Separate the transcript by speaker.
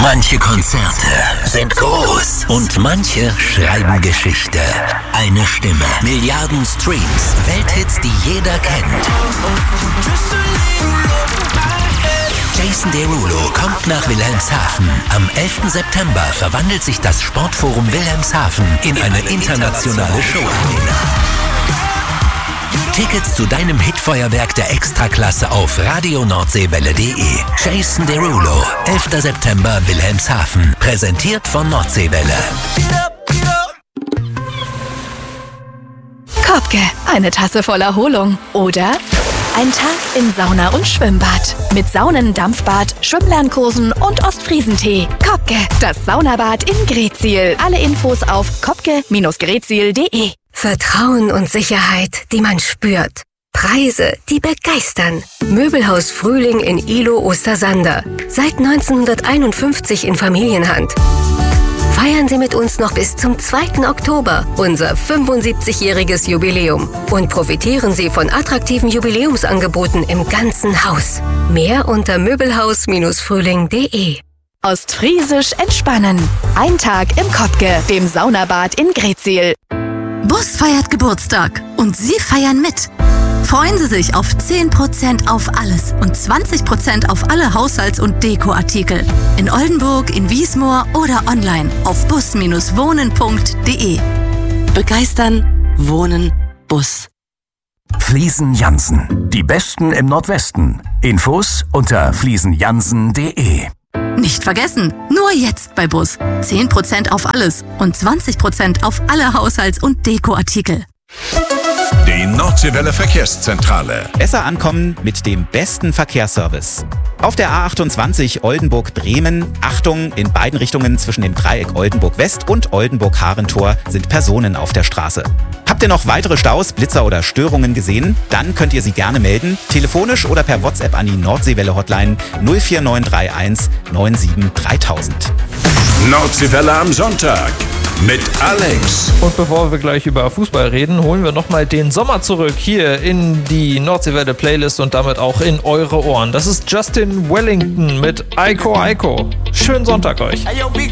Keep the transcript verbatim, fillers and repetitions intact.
Speaker 1: Manche Konzerte sind groß und manche schreiben Geschichte. Eine Stimme, Milliarden Streams, Welthits, die jeder kennt. Jason Derulo kommt nach Wilhelmshaven. Am elften September verwandelt sich das Sportforum Wilhelmshaven in eine internationale Showarena. Tickets zu deinem Hitfeuerwerk der Extraklasse auf radio nordseewelle punkt de. Jason Derulo, elfter September Wilhelmshaven. Präsentiert von Nordseewelle.
Speaker 2: Kopke, eine Tasse voll Erholung. Oder ein Tag im Sauna- und Schwimmbad. Mit Saunen, Dampfbad, Schwimmlernkursen und Ostfriesentee. Kopke, das Saunabad in Greetsiel. Alle Infos auf kopke Greetsiel punkt de.
Speaker 3: Vertrauen und Sicherheit, die man spürt. Preise, die begeistern. Möbelhaus Frühling in Ihlow Ostersander. Seit neunzehnhunderteinundfünfzig in Familienhand. Feiern Sie mit uns noch bis zum zweiten Oktober unser fünfundsiebzigjähriges Jubiläum und profitieren Sie von attraktiven Jubiläumsangeboten im ganzen Haus. Mehr unter möbelhaus Frühling punkt de.
Speaker 2: Ostfriesisch entspannen. Ein Tag im Kopke, dem Saunabad in Greetsiel.
Speaker 4: Bus feiert Geburtstag und Sie feiern mit. Freuen Sie sich auf zehn Prozent auf alles und zwanzig Prozent auf alle Haushalts- und Dekoartikel. In Oldenburg, in Wiesmoor oder online auf bus Bindestrich wohnen Punkt de. Begeistern, wohnen, Bus.
Speaker 5: Fliesen Jansen. Die Besten im Nordwesten. Infos unter fliesen jansen punkt de.
Speaker 4: Nicht vergessen, nur jetzt bei Bus. zehn Prozent auf alles und zwanzig Prozent auf alle Haushalts- und Dekoartikel.
Speaker 6: Die Nordseewelle Verkehrszentrale.
Speaker 7: Besser ankommen mit dem besten Verkehrsservice. Auf der A achtundzwanzig Oldenburg-Bremen, Achtung, in beiden Richtungen zwischen dem Dreieck Oldenburg-West und Oldenburg-Harentor sind Personen auf der Straße. Habt ihr noch weitere Staus, Blitzer oder Störungen gesehen? Dann könnt ihr sie gerne melden, telefonisch oder per WhatsApp an die Nordseewelle-Hotline null vier neun drei eins neun sieben dreitausend.
Speaker 6: Nordseewelle am Sonntag mit Alex.
Speaker 8: Und bevor wir gleich über Fußball reden, holen wir nochmal den Sommer zurück hier in die Nordseewelle Playlist und damit auch in eure Ohren. Das ist Justin Wellington mit Aiko Aiko. Schönen Sonntag euch.